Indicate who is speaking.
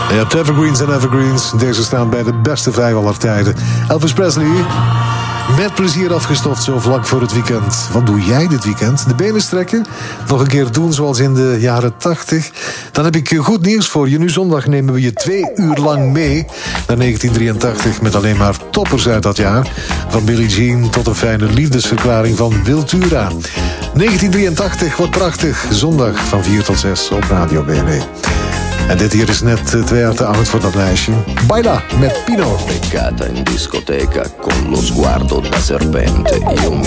Speaker 1: Je hebt evergreens en evergreens. Deze staan bij de beste 5 aller tijden. Elvis Presley, met plezier afgestoft zo vlak voor het weekend. Wat doe jij dit weekend? De benen strekken? Nog een keer doen zoals in de jaren 80? Dan heb ik goed nieuws voor je. Nu zondag nemen we je 2 uur lang mee naar 1983... met alleen maar toppers uit dat jaar. Van Billie Jean tot een fijne liefdesverklaring van Wiltura. 1983 wordt prachtig. Zondag van 4 tot 6 op Radio BNE. En dit hier is net 2 jaar te oud voor dat lijstje. Baila met Pino.
Speaker 2: Beccata in discoteca con lo sguardo da serpente. Io mi